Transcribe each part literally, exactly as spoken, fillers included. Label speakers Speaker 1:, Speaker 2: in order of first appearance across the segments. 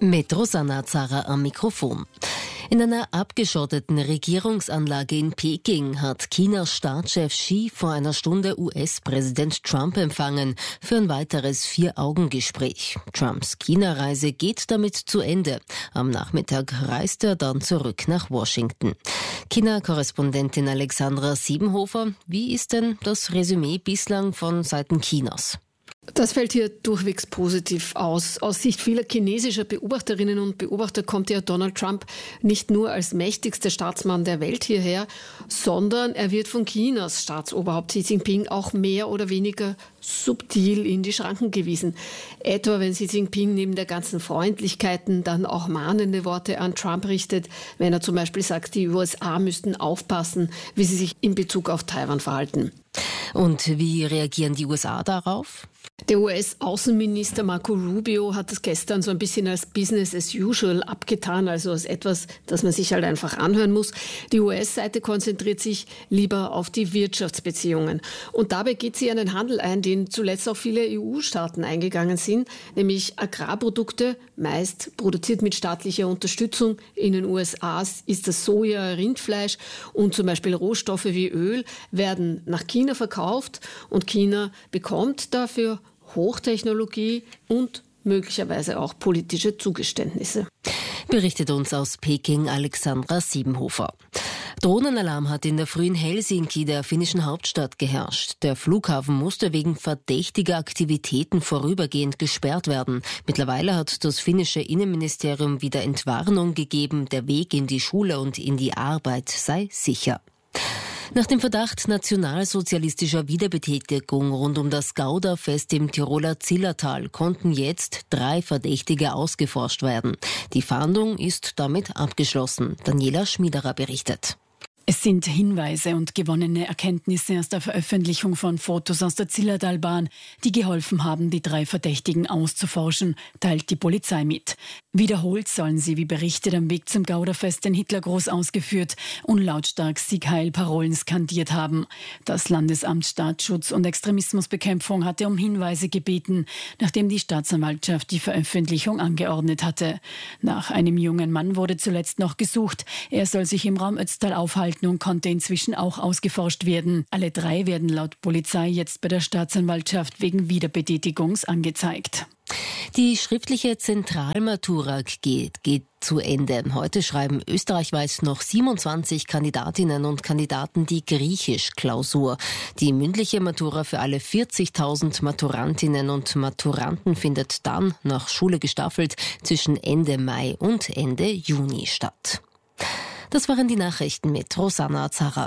Speaker 1: Mit Rosanna Zara am Mikrofon. In einer abgeschotteten Regierungsanlage in Peking hat Chinas Staatschef Xi vor einer Stunde U S-Präsident Trump empfangen für ein weiteres Vier-Augen-Gespräch. Trumps China-Reise geht damit zu Ende. Am Nachmittag reist er dann zurück nach Washington. China-Korrespondentin Alexandra Siebenhofer, wie ist denn das Resümee bislang von Seiten Chinas?
Speaker 2: Das fällt hier durchwegs positiv aus. Aus Sicht vieler chinesischer Beobachterinnen und Beobachter kommt ja Donald Trump nicht nur als mächtigster Staatsmann der Welt hierher, sondern er wird von Chinas Staatsoberhaupt Xi Jinping auch mehr oder weniger subtil in die Schranken gewiesen. Etwa wenn Xi Jinping neben der ganzen Freundlichkeiten dann auch mahnende Worte an Trump richtet, wenn er zum Beispiel sagt, die U S A müssten aufpassen, wie sie sich in Bezug auf Taiwan verhalten.
Speaker 1: Und wie reagieren die U S A darauf?
Speaker 2: Der U S-Außenminister Marco Rubio hat es gestern so ein bisschen als Business as usual abgetan, also als etwas, das man sich halt einfach anhören muss. Die U S-Seite konzentriert sich lieber auf die Wirtschaftsbeziehungen. Und dabei geht sie einen Handel ein, den zuletzt auch viele E U-Staaten eingegangen sind, nämlich Agrarprodukte, meist produziert mit staatlicher Unterstützung. In den U S A ist das Soja, Rindfleisch und zum Beispiel Rohstoffe wie Öl werden nach China verkauft und China bekommt dafür Hochtechnologie und möglicherweise auch politische Zugeständnisse.
Speaker 1: Berichtet uns aus Peking Alexandra Siebenhofer. Drohnenalarm hat in der frühen Helsinki, der finnischen Hauptstadt, geherrscht. Der Flughafen musste wegen verdächtiger Aktivitäten vorübergehend gesperrt werden. Mittlerweile hat das finnische Innenministerium wieder Entwarnung gegeben, der Weg in die Schule und in die Arbeit sei sicher. Nach dem Verdacht nationalsozialistischer Wiederbetätigung rund um das Gouda-Fest im Tiroler Zillertal konnten jetzt drei Verdächtige ausgeforscht werden. Die Fahndung ist damit abgeschlossen. Daniela Schmiederer berichtet.
Speaker 3: Es sind Hinweise und gewonnene Erkenntnisse aus der Veröffentlichung von Fotos aus der Zillertalbahn, die geholfen haben, die drei Verdächtigen auszuforschen, teilt die Polizei mit. Wiederholt sollen sie, wie berichtet, am Weg zum Gouda-Fest den Hitlergruß ausgeführt und lautstark Sieg Heil Parolen skandiert haben. Das Landesamt Staatsschutz und Extremismusbekämpfung hatte um Hinweise gebeten, nachdem die Staatsanwaltschaft die Veröffentlichung angeordnet hatte. Nach einem jungen Mann wurde zuletzt noch gesucht. Er soll sich im Raum Ötztal aufhalten und konnte inzwischen auch ausgeforscht werden. Alle drei werden laut Polizei jetzt bei der Staatsanwaltschaft wegen Wiederbetätigungs angezeigt.
Speaker 1: Die schriftliche Zentralmatura geht, geht zu Ende. Heute schreiben österreichweit noch siebenundzwanzig Kandidatinnen und Kandidaten die Griechisch-Klausur. Die mündliche Matura für alle vierzigtausend Maturantinnen und Maturanten findet dann, nach Schule gestaffelt, zwischen Ende Mai und Ende Juni statt. Das waren die Nachrichten mit Rosanna Zara.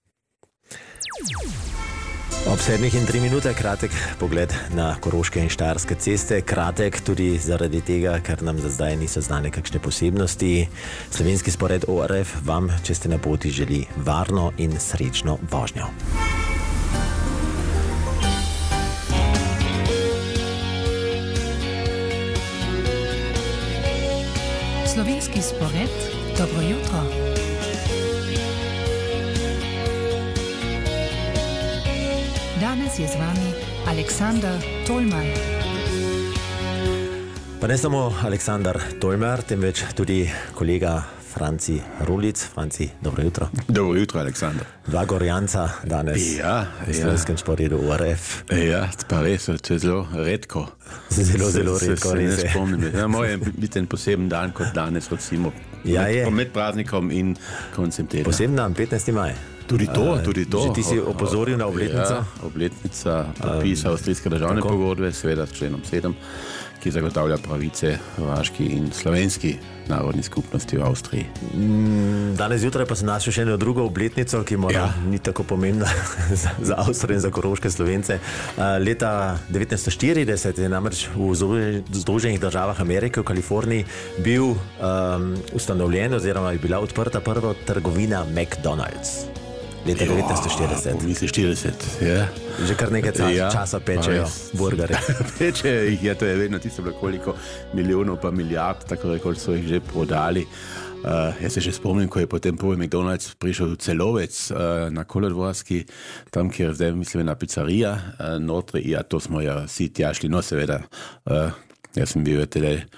Speaker 4: Obsednih in tri minute, kratek pogled na Koroške in Štajerske ceste. Kratek tudi zaradi tega, ker nam za zdaj niso znane kakšne posebnosti. Slovenski spored O R F vam, če ste na poti, želi varno in srečno vožnjo.
Speaker 5: Slovenski spored, dobro jutro. Danes je z vami Aleksander Tolmar.
Speaker 4: Pa ne samo Aleksander Tolmar, temveč tudi kolega Franci Rulic. Franci, dobro jutro.
Speaker 6: Dobro jutro, Aleksander.
Speaker 4: Dva Gorjanca danes
Speaker 6: ja,
Speaker 4: v slovenskem sporedu O R F.
Speaker 6: Ja, pa res, to je zelo redko.
Speaker 4: Zelo, zelo redko.
Speaker 6: Se, se ne spomnim. Ja, moj biti en poseben dan kot danes, recimo.
Speaker 4: Ja, je.
Speaker 6: Med praznikom in koncem tedna.
Speaker 4: Poseben dan, petnajsti maj.
Speaker 6: Tudi to, uh, tudi to.
Speaker 4: Že ti si opozoril na obletnico?
Speaker 6: Ja, obletnica podpisa um, avstrijske državne tako? pogodbe, seveda s členom sedem, ki zagotavlja pravice hrvaški in slovenski narodni skupnosti v Avstriji.
Speaker 4: Danes zjutraj pa sem našel še eno drugo obletnico, ki mora ja. ni tako pomembna za, za Avstrijo in za koroške Slovence. Leta devetnajststo štirideset je namreč v Združenih državah Amerike v Kaliforniji bil um, ustanovljen oziroma je bila odprta prva trgovina McDonald's. Leta devetnajststo štirideset.
Speaker 6: devetnajststo štirideset, ja.
Speaker 4: Že kar nekaj časa, ja, časa pečejo burgerje.
Speaker 6: Pečejo jih, ja, to je vedno tisto bilo koliko milijonov pa milijard, tako rekoč so jih že prodali. Uh, jaz se že spomnim, ko je potem prvi McDonald's prišel v Celovec uh, na Kolodvorski, tam, kjer zdaj mislim na pizzerija, uh, notri, ja, to smo ja vsi tja šli, no seveda, uh, jaz sem bil tele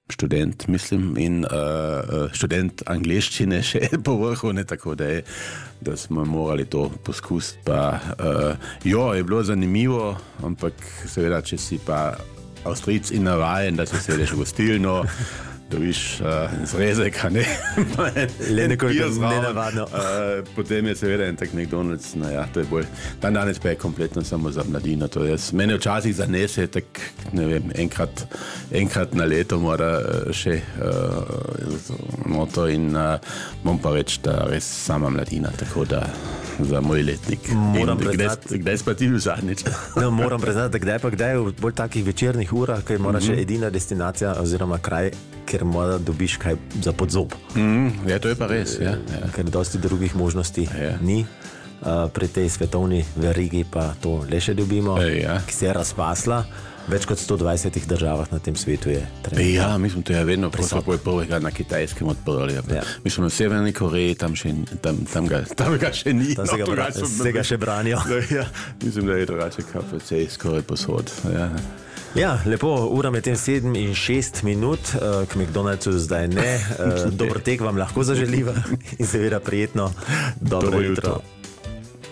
Speaker 6: študent, mislim, in uh, študent angleščine še po vrhu, ne tako, da, je, da smo morali to poskusiti. Pa, uh, jo, je bilo zanimivo, ampak seveda, če si pa Avstrijc in navajen, da si sedeš v gostilno, dobiš uh, zrezek, a ne?
Speaker 4: Le nekoliko nenavadno.
Speaker 6: Uh, potem je seveda en tak McDonald's, no ja, to je bolj, dan danes pa je kompletno samo za mladino. To je, mene včasih zanese, tak, ne vem, enkrat, enkrat na leto mora še uh, noto in uh, bom pa reči, da res sama mladina, tako da za moj letnik.
Speaker 4: Moram
Speaker 6: in,
Speaker 4: priznati,
Speaker 6: kdaj, kdaj si pa ti v zadnjič?
Speaker 4: No, moram priznati, da kdaj pa kdaj v bolj takih večernih urah, ko je mora mm-hmm. še edina destinacija oziroma kraj, ker mora dobiš kaj za podzob.
Speaker 6: Mm, ja, to je pa res. Ja, ja.
Speaker 4: Ker dosti drugih možnosti ja. ni. Uh, pri tej svetovni verigi pa to le še dobimo,
Speaker 6: e, ja.
Speaker 4: ki se je razpasla. Več kot sto dvajsetih državah na tem svetu je trenutno.
Speaker 6: Ja, mislim, to je vedno prisotno. Prvega na Kitajskem odprli. Ja. Mislim, v Severni Koreji tam, še, tam, tam, ga, tam ga še ni.
Speaker 4: Tam se ga,
Speaker 6: no,
Speaker 4: bra, se ga še branijo.
Speaker 6: Ja, mislim, da je drugače K F C skoraj posod. Ja.
Speaker 4: Ja, lepo, ura med tem sedem in šest minut, k McDonald'su zdaj ne. Dober tek vam lahko zaželiva in seveda prijetno dobro, dobro jutro. jutro.